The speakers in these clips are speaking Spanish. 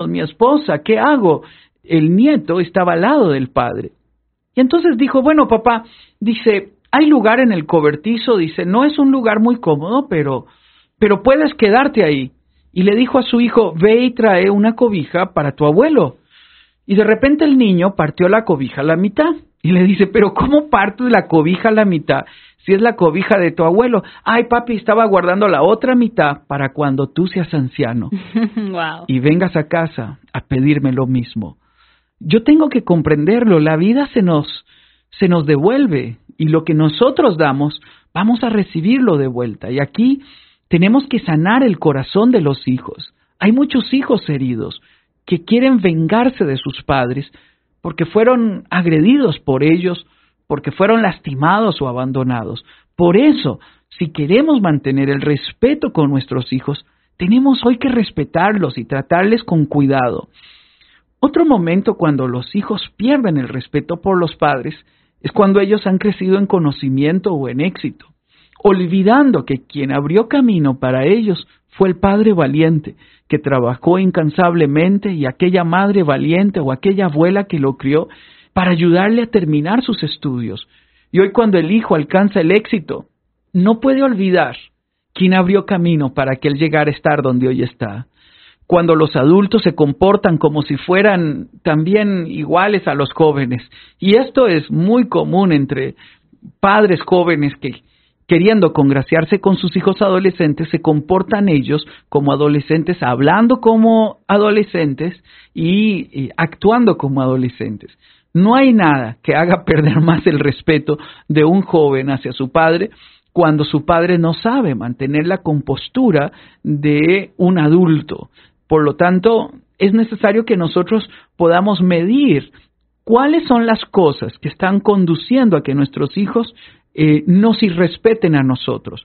mi esposa, ¿qué hago? El nieto estaba al lado del padre. Y entonces dijo, bueno, papá, dice, hay lugar en el cobertizo, dice, no es un lugar muy cómodo, pero puedes quedarte ahí. Y le dijo a su hijo, ve y trae una cobija para tu abuelo. Y de repente el niño partió la cobija a la mitad. Y le dice, pero ¿cómo partes la cobija a la mitad si es la cobija de tu abuelo? Ay, papi, estaba guardando la otra mitad para cuando tú seas anciano. Wow. Y vengas a casa a pedirme lo mismo. Yo tengo que comprenderlo, la vida se nos devuelve y lo que nosotros damos, vamos a recibirlo de vuelta. Y aquí tenemos que sanar el corazón de los hijos. Hay muchos hijos heridos que quieren vengarse de sus padres porque fueron agredidos por ellos, porque fueron lastimados o abandonados. Por eso, si queremos mantener el respeto con nuestros hijos, tenemos hoy que respetarlos y tratarles con cuidado. Otro momento cuando los hijos pierden el respeto por los padres es cuando ellos han crecido en conocimiento o en éxito, olvidando que quien abrió camino para ellos fue el padre valiente, que trabajó incansablemente, y aquella madre valiente o aquella abuela que lo crió para ayudarle a terminar sus estudios. Y hoy cuando el hijo alcanza el éxito, no puede olvidar quién abrió camino para que él llegara a estar donde hoy está. Cuando los adultos se comportan como si fueran también iguales a los jóvenes. Y esto es muy común entre padres jóvenes que, queriendo congraciarse con sus hijos adolescentes, se comportan ellos como adolescentes, hablando como adolescentes y actuando como adolescentes. No hay nada que haga perder más el respeto de un joven hacia su padre cuando su padre no sabe mantener la compostura de un adulto. Por lo tanto, es necesario que nosotros podamos medir cuáles son las cosas que están conduciendo a que nuestros hijos nos irrespeten a nosotros.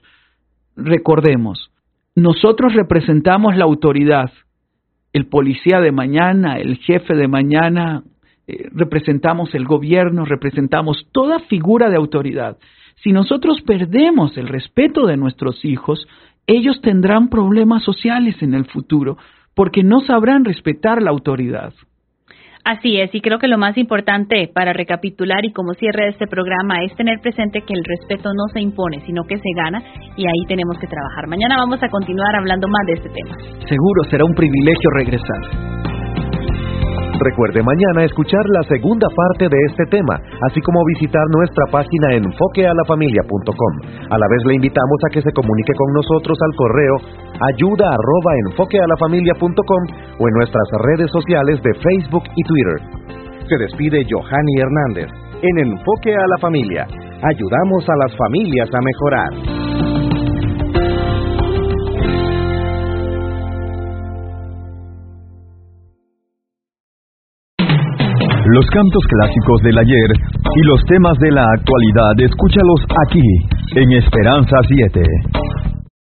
Recordemos, nosotros representamos la autoridad. El policía de mañana, el jefe de mañana, representamos el gobierno, representamos toda figura de autoridad. Si nosotros perdemos el respeto de nuestros hijos, ellos tendrán problemas sociales en el futuro, porque no sabrán respetar la autoridad. Así es, y creo que lo más importante para recapitular y como cierre de este programa es tener presente que el respeto no se impone, sino que se gana, y ahí tenemos que trabajar. Mañana vamos a continuar hablando más de este tema. Seguro será un privilegio regresar. Recuerde mañana escuchar la segunda parte de este tema, así como visitar nuestra página enfoquealafamilia.com. A la vez le invitamos a que se comunique con nosotros al correo ayuda@enfoquealafamilia.com o en nuestras redes sociales de Facebook y Twitter. Se despide Johanny Hernández. En Enfoque a la Familia, ayudamos a las familias a mejorar. Los cantos clásicos del ayer y los temas de la actualidad, escúchalos aquí, en Esperanza 7.